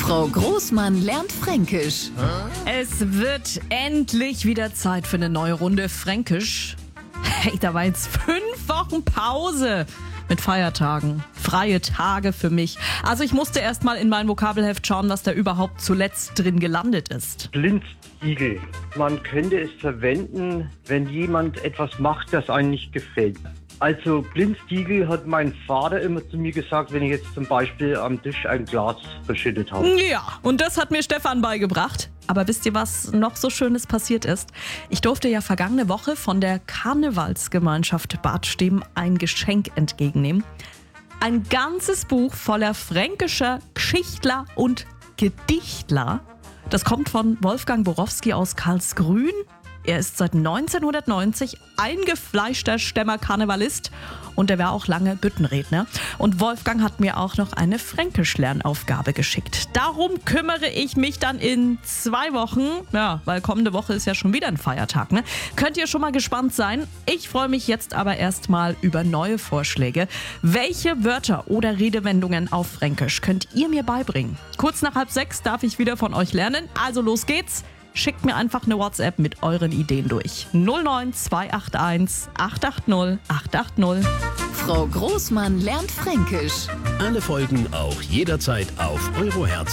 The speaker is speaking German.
Frau Großmann lernt Fränkisch. Es wird endlich wieder Zeit für eine neue Runde Fränkisch. Hey, da war jetzt 5 Wochen Pause mit Feiertagen. Freie Tage für mich. Also ich musste erst mal in mein Vokabelheft schauen, was da überhaupt zuletzt drin gelandet ist. Blindstigel. Man könnte es verwenden, wenn jemand etwas macht, das einem nicht gefällt. Also Blindstigel hat mein Vater immer zu mir gesagt, wenn ich jetzt zum Beispiel am Tisch ein Glas verschüttet habe. Ja, und das hat mir Stefan beigebracht. Aber wisst ihr, was noch so Schönes passiert ist? Ich durfte ja vergangene Woche von der Karnevalsgemeinschaft Bad Steben ein Geschenk entgegennehmen. Ein ganzes Buch voller fränkischer Geschichtler und Gedichtler. Das kommt von Wolfgang Borowski aus Karlsgrün. Er ist seit 1990 eingefleischter Stämmer-Karnevalist und er war auch lange Büttenredner. Und Wolfgang hat mir auch noch eine Fränkisch-Lernaufgabe geschickt. Darum kümmere ich mich dann in 2 Wochen, ja, weil kommende Woche ist ja schon wieder ein Feiertag, ne? Könnt ihr schon mal gespannt sein. Ich freue mich jetzt aber erstmal über neue Vorschläge. Welche Wörter oder Redewendungen auf Fränkisch könnt ihr mir beibringen? Kurz nach 5:30 darf ich wieder von euch lernen, also los geht's. Schickt mir einfach eine WhatsApp mit euren Ideen durch. 09281 880 880. Frau Großmann lernt Fränkisch. Alle Folgen auch jederzeit auf euroherz.at.